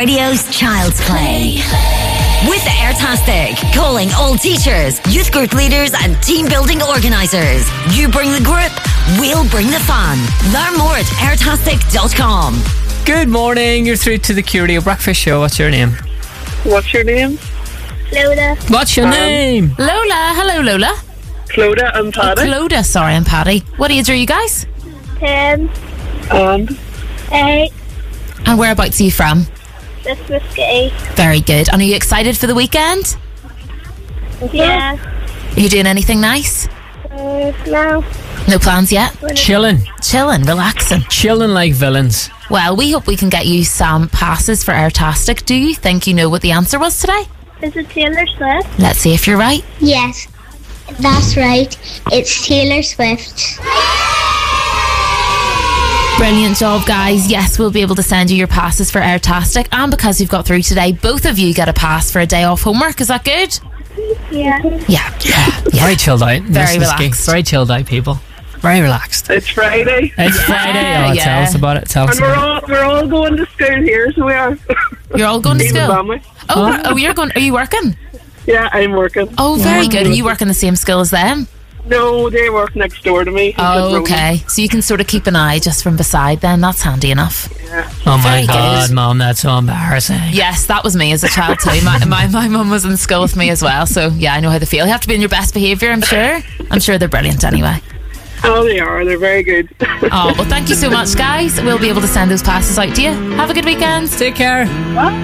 Radio's Child's Play. With Airtastic, calling all teachers, youth group leaders and team building organisers. You bring the group, we'll bring the fun. Learn more at airtastic.com. Good morning, you're through to the Q Radio Breakfast Show. What's your name? What's your name? Lola. What's your name? Lola. Hello, Lola. Clodagh and Paddy. Clodagh, sorry, I'm Paddy. What age are you guys? 10. And 8. And whereabouts are you from? This whiskey. Very good. And are you excited for the weekend? Yeah. Are you doing anything nice? No. No plans yet? Chilling Relaxing. like villains. Well, we hope we can get you some passes for Airtastic. Do you think you know what the answer was today? Is it Taylor Swift? Let's see if you're right. Yes. That's right. It's Taylor Swift. Brilliant job, guys. Yes, we'll be able to send you your passes for Airtastic. And because you've got through today, both of you get a pass for a day off homework. Is that good? Yeah. Yeah. Very chilled out. Very relaxed. Very chilled out, people. Very relaxed. it's Friday. It's Friday. Oh, yeah. tell us about it. Tell us And about it. we're all going to school here, so we are. You're all going to Even school? family. Oh, you're going. Are you working? Yeah, I'm working. Oh, very good. Are you working the same school as them? No, they work next door to me. Oh, okay. So you can sort of keep an eye just from beside then. That's handy enough. Yeah. Oh my Very God, good. Mum, that's so embarrassing. Yes, that was me as a child too. My mum was in school with me as well. So yeah, I know how they feel. You have to be in your best behaviour, I'm sure. I'm sure they're brilliant anyway. Oh, they are. They're very good. Oh, well, thank you so much, guys. We'll be able to send those passes out to you. Have a good weekend. Take care.